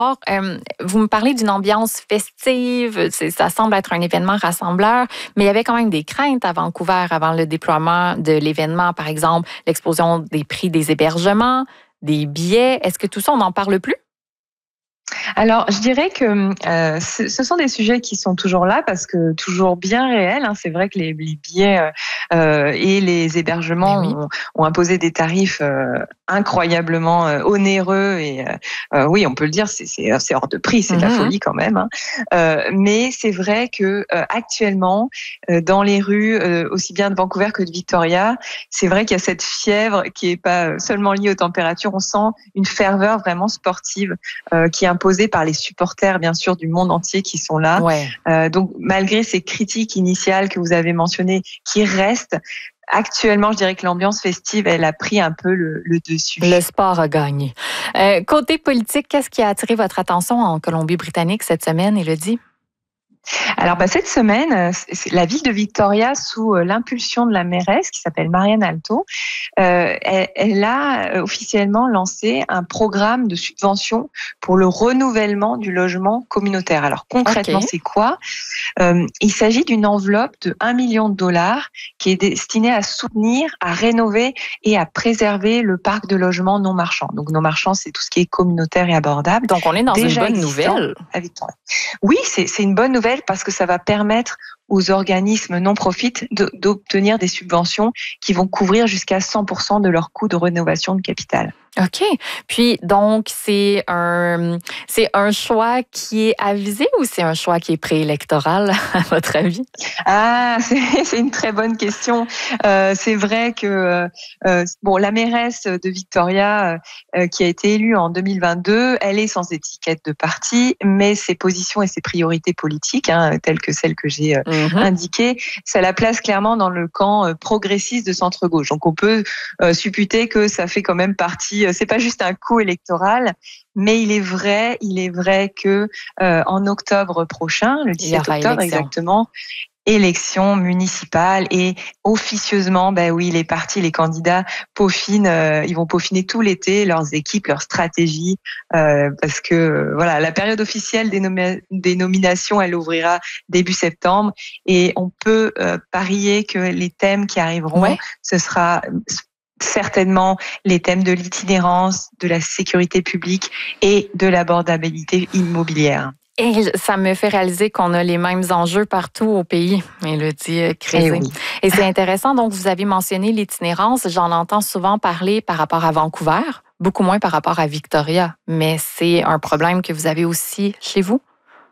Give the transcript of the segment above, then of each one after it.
Vous me parlez d'une ambiance festive, ça semble être un événement rassembleur, mais il y avait quand même des craintes à Vancouver avant le déploiement de l'événement, par exemple l'explosion des prix des hébergements, des billets. Est-ce que tout ça, on n'en parle plus? Alors, je dirais que ce sont des sujets qui sont toujours là parce que toujours bien réels. Hein. C'est vrai que les billets et les hébergements Ben oui. ont imposé des tarifs incroyablement onéreux et oui, on peut le dire, c'est hors de prix, c'est de la folie quand même. Hein. Mais c'est vrai que actuellement, dans les rues, aussi bien de Vancouver que de Victoria, c'est vrai qu'il y a cette fièvre qui est pas seulement liée aux températures. On sent une ferveur vraiment sportive qui est imposée par les supporters, bien sûr, du monde entier qui sont là. Ouais. Donc, malgré ces critiques initiales que vous avez mentionnées, qui restent, actuellement, je dirais que l'ambiance festive, elle a pris un peu le dessus. Le sport a gagné. Côté politique, qu'est-ce qui a attiré votre attention en Colombie-Britannique cette semaine, Élodie? Alors, cette semaine, c'est la ville de Victoria, sous l'impulsion de la mairesse qui s'appelle Marianne Alto, elle a officiellement lancé un programme de subvention pour le renouvellement du logement communautaire. Alors concrètement, c'est quoi? Il s'agit d'une enveloppe de 1 million de dollars qui est destinée à soutenir, à rénover et à préserver le parc de logements non marchands. Donc non marchands, c'est tout ce qui est communautaire et abordable. Donc, on est dans déjà une bonne nouvelle. à Victoria. Oui, c'est une bonne nouvelle parce que ça va permettre aux organismes non-profit d'obtenir des subventions qui vont couvrir jusqu'à 100% de leur coût de rénovation de capital. OK. Puis, donc, c'est un choix qui est avisé ou c'est un choix qui est préélectoral, à votre avis? Ah, c'est une très bonne question. C'est vrai que la mairesse de Victoria, qui a été élue en 2022, elle est sans étiquette de parti, mais ses positions et ses priorités politiques, telles que celles que j'ai indiquées, ça la place clairement dans le camp progressiste de centre-gauche. Donc, on peut supputer que ça fait quand même partie. C'est pas juste un coup électoral, mais il est vrai que en octobre prochain, le 17 octobre exactement, élection municipale et officieusement, les partis, les candidats peaufinent, ils vont peaufiner tout l'été leurs équipes, leurs stratégies, parce que la période officielle des nominations, elle ouvrira début septembre et on peut parier que les thèmes qui arriveront, ce sera certainement les thèmes de l'itinérance, de la sécurité publique et de l'abordabilité immobilière. Et ça me fait réaliser qu'on a les mêmes enjeux partout au pays, Élodie Crézé. Et c'est intéressant, donc vous avez mentionné l'itinérance. J'en entends souvent parler par rapport à Vancouver, beaucoup moins par rapport à Victoria. Mais c'est un problème que vous avez aussi chez vous?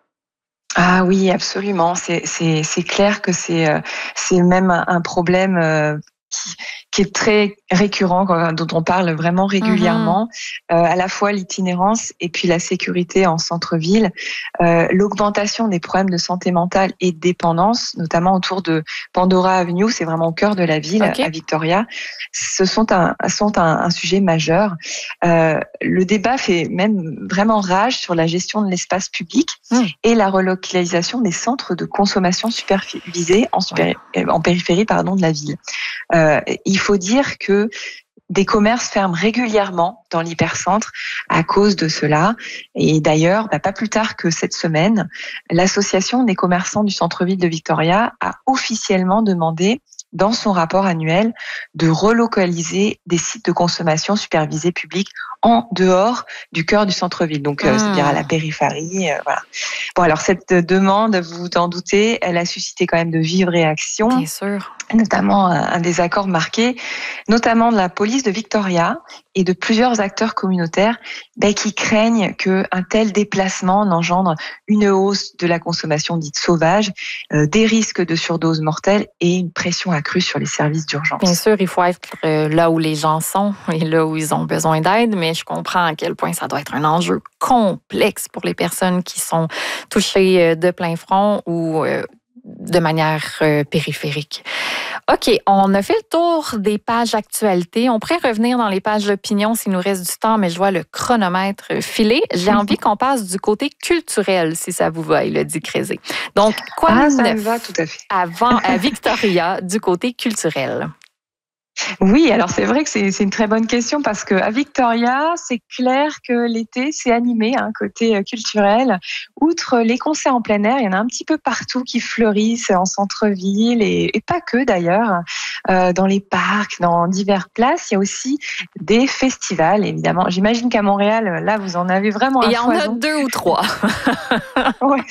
Ah oui, absolument. C'est clair que c'est même un problème qui est très récurrent, dont on parle vraiment régulièrement, à la fois l'itinérance et puis la sécurité en centre-ville, l'augmentation des problèmes de santé mentale et de dépendance, notamment autour de Pandora Avenue, c'est vraiment au cœur de la ville, à Victoria, ce sont un sujet majeur. Le débat fait même vraiment rage sur la gestion de l'espace public et la relocalisation des centres de consommation supervisés en périphérie de la ville. Il faut dire que des commerces ferment régulièrement dans l'hypercentre à cause de cela. Et d'ailleurs, pas plus tard que cette semaine, l'association des commerçants du centre-ville de Victoria a officiellement demandé dans son rapport annuel de relocaliser des sites de consommation supervisés publics en dehors du cœur du centre-ville, donc c'est-à-dire à la périphérie. Voilà. Bon, alors cette demande, vous vous en doutez, elle a suscité quand même de vives réactions. Bien sûr. Notamment un désaccord marqué, notamment de la police de Victoria et de plusieurs acteurs communautaires qui craignent qu'un tel déplacement n'engendre une hausse de la consommation dite sauvage, des risques de surdose mortelle et une pression accrue sur les services d'urgence. Bien sûr, il faut être là où les gens sont et là où ils ont besoin d'aide, mais je comprends à quel point ça doit être un enjeu complexe pour les personnes qui sont touchées de plein front ou de manière périphérique. OK, on a fait le tour des pages actualité. On pourrait revenir dans les pages d'opinion s'il nous reste du temps, mais je vois le chronomètre filer. J'ai envie qu'on passe du côté culturel, si ça vous va, Élodie Crézé. Donc, quoi de ça neuf me va, tout à fait. à Victoria du côté culturel? Oui, alors c'est vrai que c'est une très bonne question parce qu'à Victoria, c'est clair que l'été, c'est animé, hein, côté culturel. Outre les concerts en plein air, il y en a un petit peu partout qui fleurissent en centre-ville et pas que d'ailleurs. Dans les parcs, dans diverses places, il y a aussi des festivals, évidemment. J'imagine qu'à Montréal, là, vous en avez vraiment Il un y en a foison. 2 ou 3. Ouais.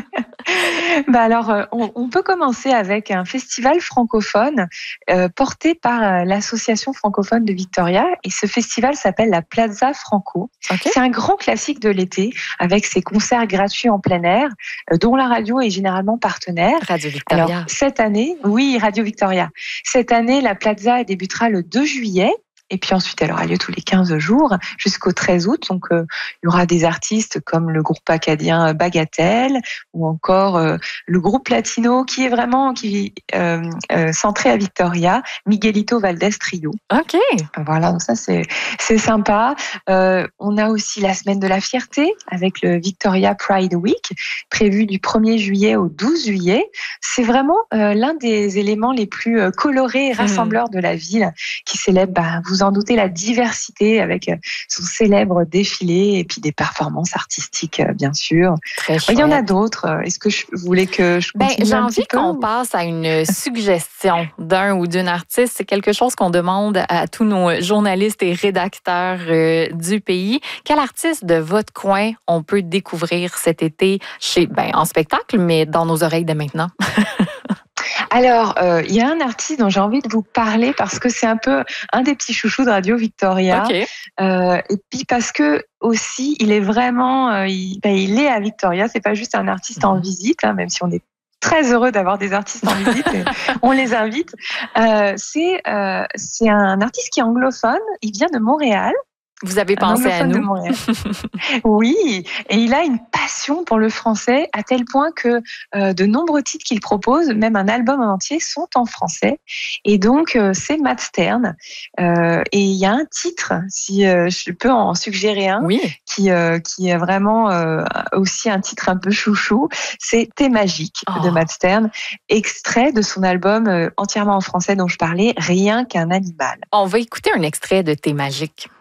Bah alors, on peut commencer avec un festival francophone porté par l'Association francophone de Victoria. Et ce festival s'appelle la Plaza Franco. OK. C'est un grand classique de l'été avec ses concerts gratuits en plein air, dont la radio est généralement partenaire. Radio Alors, Victoria. cette année, oui, Radio Victoria. Cette année, la Plaza débutera le 2 juillet. Et puis ensuite, elle aura lieu tous les 15 jours jusqu'au 13 août. Donc, il y aura des artistes comme le groupe acadien Bagatelle ou encore le groupe latino qui est vraiment centré à Victoria, Miguelito Valdés Trio. OK. Voilà, donc ça c'est sympa. On a aussi la semaine de la fierté avec le Victoria Pride Week prévu du 1er juillet au 12 juillet. C'est vraiment l'un des éléments les plus colorés et rassembleurs de la ville qui célèbre, vous en doutez, la diversité avec son célèbre défilé et puis des performances artistiques bien sûr. Très Il y en a chouette. d'autres. Est-ce que vous voulez que je continue J'ai un envie petit peu? qu'on passe à une suggestion d'un ou d'une artiste. C'est quelque chose qu'on demande à tous nos journalistes et rédacteurs du pays. Quel artiste de votre coin on peut découvrir cet été en spectacle, mais dans nos oreilles dès maintenant? Alors, il y a un artiste dont j'ai envie de vous parler parce que c'est un peu un des petits chouchous de Radio Victoria. OK. Et puis parce que aussi, il est vraiment, il est à Victoria. C'est pas juste un artiste en visite, hein, même si on est très heureux d'avoir des artistes en visite. Et on les invite. C'est un artiste qui est anglophone. Il vient de Montréal. Vous avez Un pensé à anglophone de nous? Montréal. Oui, et il a une passion pour le français à tel point que de nombreux titres qu'il propose, même un album en entier, sont en français. Et donc, c'est Matt Stern. Et il y a un titre, si je peux en suggérer un, Oui. qui est vraiment aussi un titre un peu chouchou, c'est T'es magique de Matt Stern, extrait de son album entièrement en français dont je parlais, Rien qu'un animal. On va écouter un extrait de T'es magique.